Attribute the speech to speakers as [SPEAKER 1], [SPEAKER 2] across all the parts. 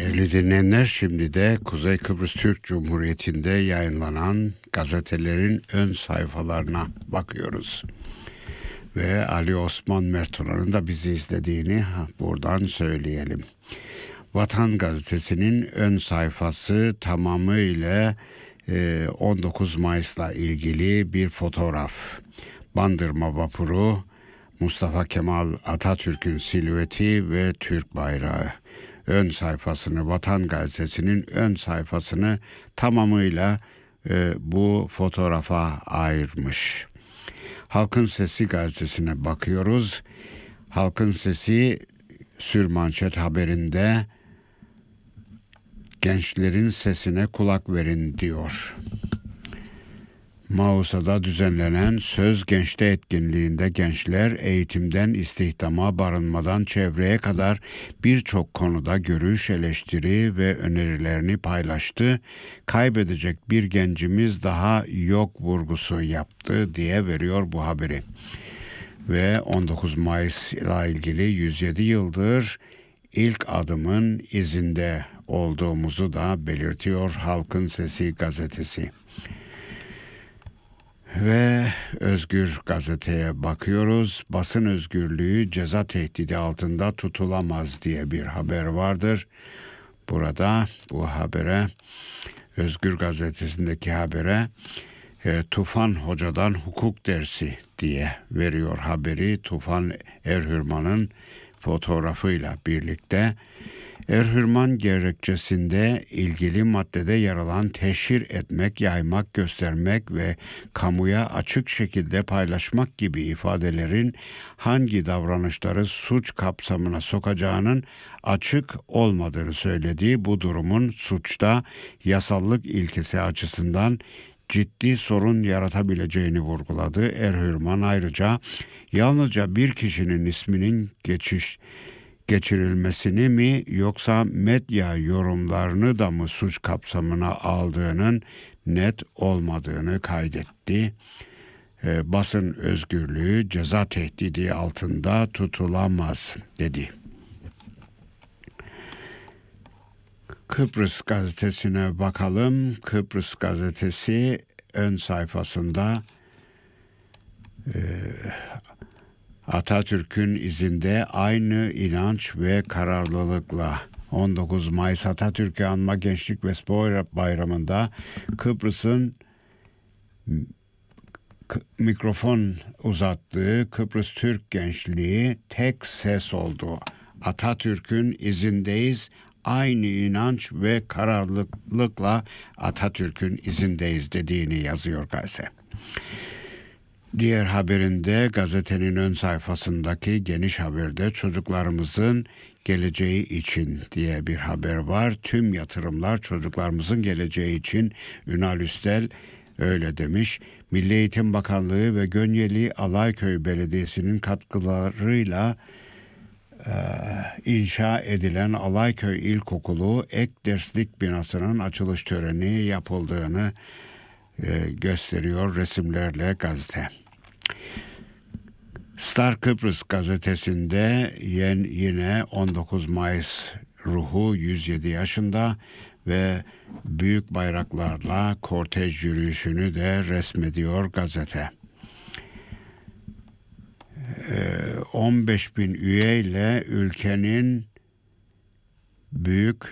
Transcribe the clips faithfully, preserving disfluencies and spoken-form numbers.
[SPEAKER 1] Değerli dinleyenler, şimdi de Kuzey Kıbrıs Türk Cumhuriyeti'nde yayınlanan gazetelerin ön sayfalarına bakıyoruz. Ve Ali Osman Mertolan'ın da bizi izlediğini buradan söyleyelim. Vatan Gazetesi'nin ön sayfası tamamıyla on dokuz Mayıs'la ilgili bir fotoğraf. Bandırma vapuru, Mustafa Kemal Atatürk'ün silüeti ve Türk bayrağı. Ön sayfasını, Vatan Gazetesi'nin ön sayfasını tamamıyla e, bu fotoğrafa ayırmış. Halkın Sesi gazetesine bakıyoruz. Halkın Sesi sürmanşet haberinde gençlerin sesine kulak verin diyor. Mausa'da düzenlenen Söz Genç'te etkinliğinde gençler eğitimden istihdama, barınmadan çevreye kadar birçok konuda görüş, eleştiri ve önerilerini paylaştı. Kaybedecek bir gencimiz daha yok vurgusu yaptı diye veriyor bu haberi. Ve on dokuz Mayıs ile ilgili yüz yedi yıldır ilk adımın izinde olduğumuzu da belirtiyor Halkın Sesi gazetesi. Ve Özgür Gazete'ye bakıyoruz. Basın özgürlüğü ceza tehdidi altında tutulamaz diye bir haber vardır. Burada bu habere, Özgür Gazetesi'ndeki habere e, Tufan Hoca'dan hukuk dersi diye veriyor haberi. Tufan Erhürman'ın fotoğrafıyla birlikte. Erhürman gerekçesinde ilgili maddede yer alan teşhir etmek, yaymak, göstermek ve kamuya açık şekilde paylaşmak gibi ifadelerin hangi davranışları suç kapsamına sokacağının açık olmadığını söylediği bu durumun suçta yasallık ilkesi açısından ciddi sorun yaratabileceğini vurguladı. Erhürman ayrıca yalnızca bir kişinin isminin geçiş geçirilmesini mi yoksa medya yorumlarını da mı suç kapsamına aldığının net olmadığını kaydetti. E, basın özgürlüğü ceza tehdidi altında tutulamaz dedi. Kıbrıs gazetesine bakalım. Kıbrıs gazetesi ön sayfasında e, Atatürk'ün izinde aynı inanç ve kararlılıkla on dokuz Mayıs Atatürk'ü anma Gençlik ve Spor Bayramı'nda Kıbrıs'ın mikrofon uzattığı Kıbrıs Türk gençliği tek ses oldu. Atatürk'ün izindeyiz, aynı inanç ve kararlılıkla Atatürk'ün izindeyiz dediğini yazıyor gazete. Diğer haberinde gazetenin ön sayfasındaki geniş haberde çocuklarımızın geleceği için diye bir haber var. Tüm yatırımlar çocuklarımızın geleceği için. Ünal Üstel öyle demiş. Milli Eğitim Bakanlığı ve Gönyeli Alayköy Belediyesi'nin katkılarıyla e, inşa edilen Alayköy İlkokulu ek derslik binasının açılış töreni yapıldığını e, gösteriyor resimlerle gazete. Star Kıbrıs gazetesinde yine on dokuz Mayıs ruhu yüz yedi yaşında ve büyük bayraklarla kortej yürüyüşünü de resmediyor gazete. on beş bin üyeyle ülkenin büyük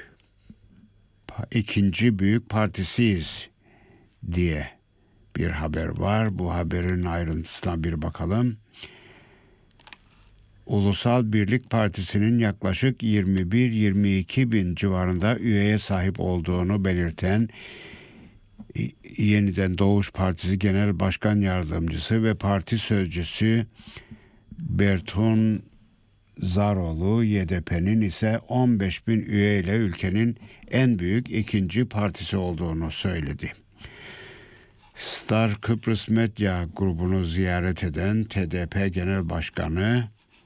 [SPEAKER 1] ikinci büyük partisiyiz diye bir haber var. Bu haberin ayrıntısına bir bakalım. Ulusal Birlik Partisi'nin yaklaşık yirmi bir yirmi iki bin civarında üyeye sahip olduğunu belirten Yeniden Doğuş Partisi Genel Başkan Yardımcısı ve Parti Sözcüsü Bertun Zaroğlu, Y D P'nin ise on beş bin üyeyle ülkenin en büyük ikinci partisi olduğunu söyledi. Star Kıbrıs Medya grubunu ziyaret eden T D P Genel Başkanı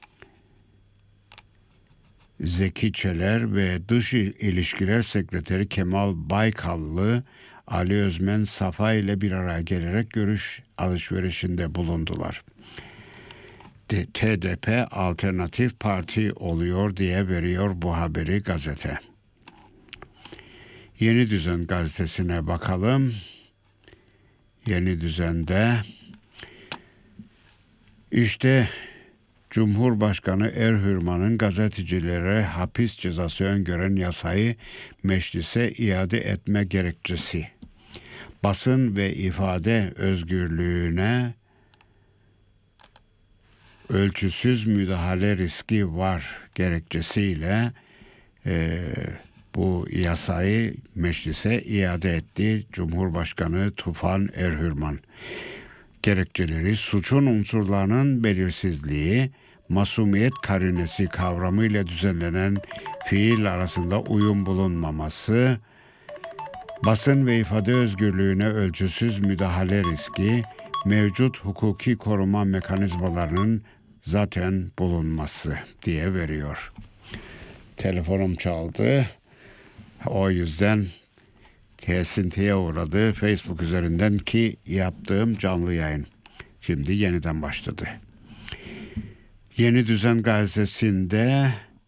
[SPEAKER 1] Zeki Çeler ve Dış İlişkiler Sekreteri Kemal Baykallı, Ali Özmen Safa ile bir araya gelerek görüş alışverişinde bulundular. T D P alternatif parti oluyor diye veriyor bu haberi gazete. Yeni Düzen gazetesine bakalım. Yeni Düzen'de işte Cumhurbaşkanı Erhürman'ın gazetecilere hapis cezası öngören yasayı meclise iade etme gerekçesi. Basın ve ifade özgürlüğüne ölçüsüz müdahale riski var gerekçesiyle e, bu yasayı meclise iade etti Cumhurbaşkanı Tufan Erhürman. Gerekçeleri suçun unsurlarının belirsizliği, masumiyet karinesi kavramıyla düzenlenen fiil arasında uyum bulunmaması, basın ve ifade özgürlüğüne ölçüsüz müdahale riski, mevcut hukuki koruma mekanizmalarının zaten bulunması diye veriyor. Telefonum çaldı. O yüzden kesintiye uğradı Facebook üzerinden ki yaptığım canlı yayın. Şimdi yeniden başladı. Yeni Düzen gazetesinde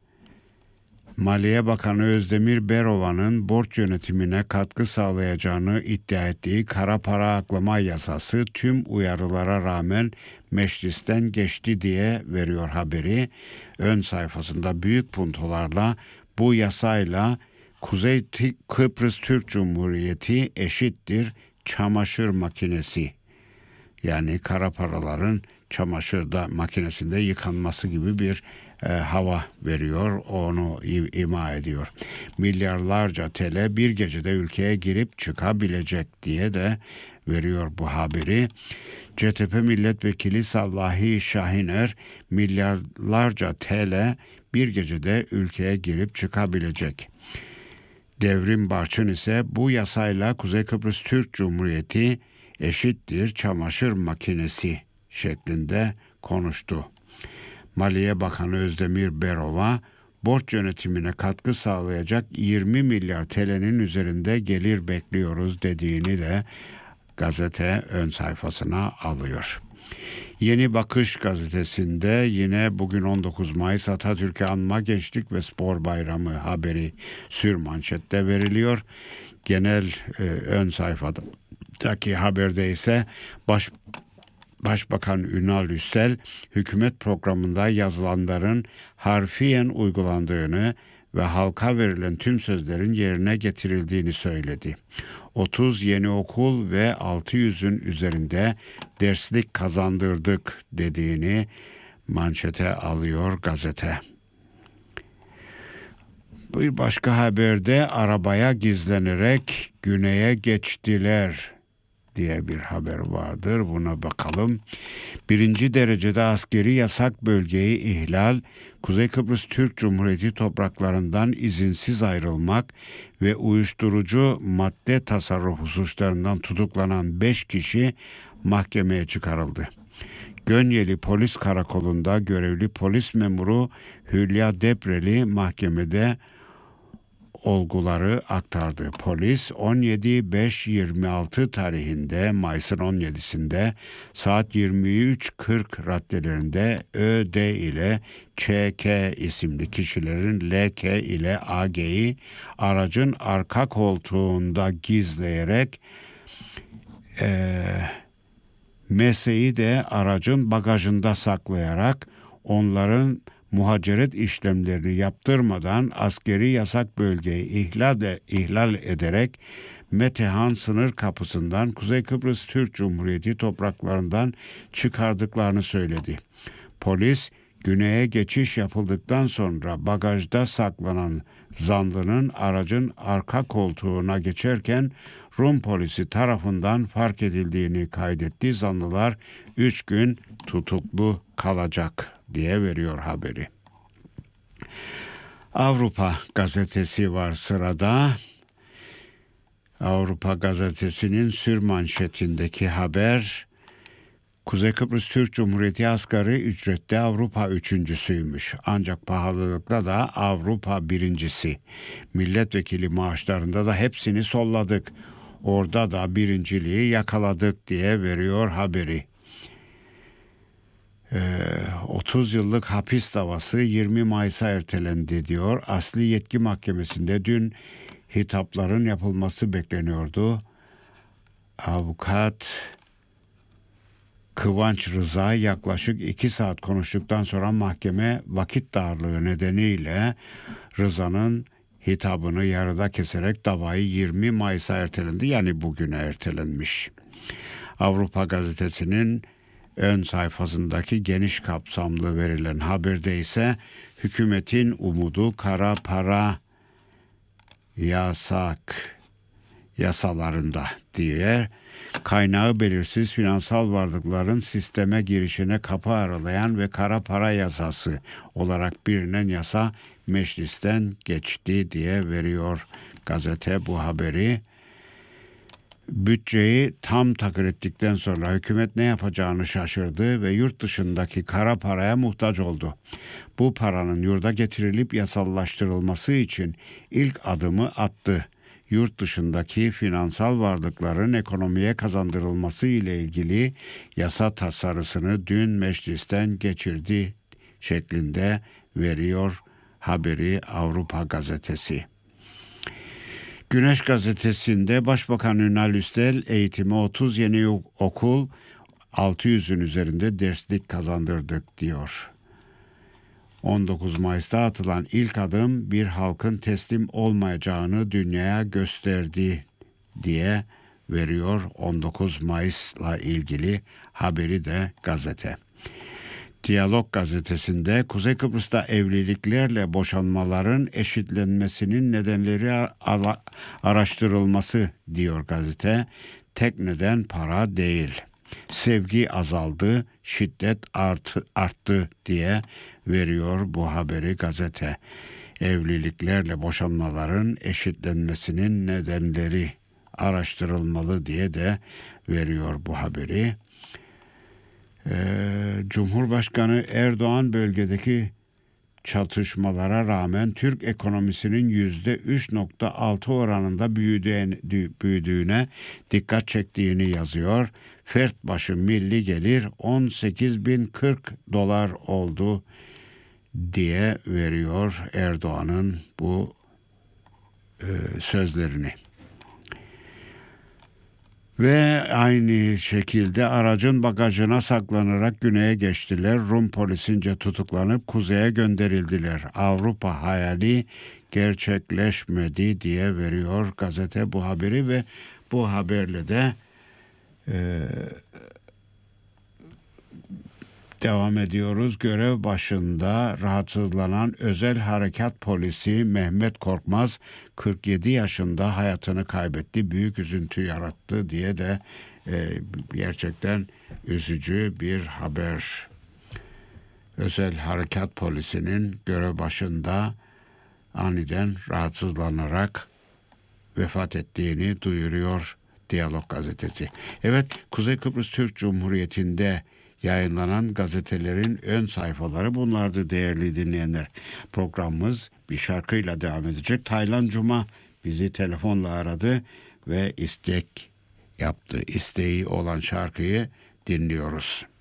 [SPEAKER 1] Maliye Bakanı Özdemir Berova'nın borç yönetimine katkı sağlayacağını iddia ettiği kara para aklama yasası tüm uyarılara rağmen meclisten geçti diye veriyor haberi. Ön sayfasında büyük puntolarla bu yasayla Kuzey Kıbrıs Türk Cumhuriyeti eşittir çamaşır makinesi. Yani kara paraların çamaşırda makinesinde yıkanması gibi bir e, hava veriyor, onu ima ediyor. Milyarlarca T L bir gecede ülkeye girip çıkabilecek diye de veriyor bu haberi. C H P Milletvekili Sallahi Şahiner milyarlarca T L bir gecede ülkeye girip çıkabilecek. Devrim Barçın ise bu yasayla Kuzey Kıbrıs Türk Cumhuriyeti eşittir çamaşır makinesi şeklinde konuştu. Maliye Bakanı Özdemir Berova, borç yönetimine katkı sağlayacak yirmi milyar T L'nin üzerinde gelir bekliyoruz dediğini de gazete ön sayfasına alıyor. Yeni Bakış gazetesinde yine bugün on dokuz Mayıs Atatürk'ü Anma Gençlik ve Spor Bayramı haberi sürmanşette veriliyor. Genel e, ön sayfadaki haberde ise baş Başbakan Ünal Üstel, hükümet programında yazılanların harfiyen uygulandığını ve halka verilen tüm sözlerin yerine getirildiğini söyledi. otuz yeni okul ve altı yüzün üzerinde derslik kazandırdık dediğini manşete alıyor gazete. Bir başka haberde arabaya gizlenerek güneye geçtiler diye bir haber vardır. Buna bakalım. Birinci derecede askeri yasak bölgeyi ihlal, Kuzey Kıbrıs Türk Cumhuriyeti topraklarından izinsiz ayrılmak ve uyuşturucu madde tasarrufu suçlarından tutuklanan beş kişi mahkemeye çıkarıldı. Gönyeli Polis Karakolu'nda görevli polis memuru Hülya Depreli mahkemede olguları aktardı. Polis on yedi beş yirmi altı tarihinde Mayıs'ın on yedisinde saat yirmi üç kırk raddelerinde ÖD ile ÇK isimli kişilerin LK ile AG'yi aracın arka koltuğunda gizleyerek e, Mesleği de aracın bagajında saklayarak onların muhaciret işlemlerini yaptırmadan askeri yasak bölgeyi ihlal, de, ihlal ederek Metehan sınır kapısından Kuzey Kıbrıs Türk Cumhuriyeti topraklarından çıkardıklarını söyledi. Polis, güneye geçiş yapıldıktan sonra bagajda saklanan zanlının aracın arka koltuğuna geçerken Rum polisi tarafından fark edildiğini kaydetti. Zanlılar üç gün tutuklu kalacak diye veriyor haberi. Avrupa gazetesi var sırada. Avrupa gazetesinin sürmanşetindeki haber, Kuzey Kıbrıs Türk Cumhuriyeti asgari ücrette Avrupa üçüncüsüymüş. Ancak pahalılıkta da Avrupa birincisi. Milletvekili maaşlarında da hepsini solladık. Orada da birinciliği yakaladık diye veriyor haberi. otuz yıllık hapis davası yirmi Mayıs'a ertelendi diyor. Asli Yetki Mahkemesi'nde dün hitapların yapılması bekleniyordu. Avukat Kıvanç Rıza yaklaşık iki saat konuştuktan sonra mahkeme vakit darlığı nedeniyle Rıza'nın hitabını yarıda keserek davayı yirmi Mayıs'a ertelendi. Yani bugüne ertelenmiş. Avrupa Gazetesi'nin ön sayfasındaki geniş kapsamlı verilen haberde ise hükümetin umudu kara para yasak yasalarında diye kaynağı belirsiz finansal varlıkların sisteme girişine kapı aralayan ve kara para yasası olarak bilinen yasa meclisten geçti diye veriyor gazete bu haberi. Bütçeyi tam takır ettikten sonra hükümet ne yapacağını şaşırdı ve yurt dışındaki kara paraya muhtaç oldu. Bu paranın yurda getirilip yasallaştırılması için ilk adımı attı. Yurt dışındaki finansal varlıkların ekonomiye kazandırılması ile ilgili yasa tasarısını dün meclisten geçirdi şeklinde veriyor haberi Avrupa Gazetesi. Güneş Gazetesi'nde Başbakan Ünal Üstel eğitime otuz yeni okul altı yüzün üzerinde derslik kazandırdık diyor. on dokuz Mayıs'ta atılan ilk adım bir halkın teslim olmayacağını dünyaya gösterdi diye veriyor on dokuz Mayıs'la ilgili haberi de gazete. Diyalog gazetesinde Kuzey Kıbrıs'ta evliliklerle boşanmaların eşitlenmesinin nedenleri araştırılması diyor gazete. Tek neden para değil. Sevgi azaldı, şiddet arttı, arttı diye veriyor bu haberi gazete. Evliliklerle boşanmaların eşitlenmesinin nedenleri araştırılmalı diye de veriyor bu haberi. Ee, Cumhurbaşkanı Erdoğan bölgedeki çatışmalara rağmen Türk ekonomisinin yüzde üç nokta altı oranında büyüdüğüne dikkat çektiğini yazıyor. Fert başı milli gelir on sekiz bin kırk dolar oldu diye veriyor Erdoğan'ın bu e, sözlerini. Ve aynı şekilde aracın bagajına saklanarak güneye geçtiler. Rum polisince tutuklanıp kuzeye gönderildiler. Avrupa hayali gerçekleşmedi diye veriyor gazete bu haberi ve bu haberle de e, devam ediyoruz. Görev başında rahatsızlanan özel harekat polisi Mehmet Korkmaz kırk yedi yaşında hayatını kaybetti. Büyük üzüntü yarattı diye de e, gerçekten üzücü bir haber. Özel harekat polisinin görev başında aniden rahatsızlanarak vefat ettiğini duyuruyor Diyalog gazetesi. Evet, Kuzey Kıbrıs Türk Cumhuriyeti'nde yayınlanan gazetelerin ön sayfaları bunlardı değerli dinleyenler. Programımız bir şarkıyla devam edecek. Taylan Cuma bizi telefonla aradı ve istek yaptı. İsteği olan şarkıyı dinliyoruz.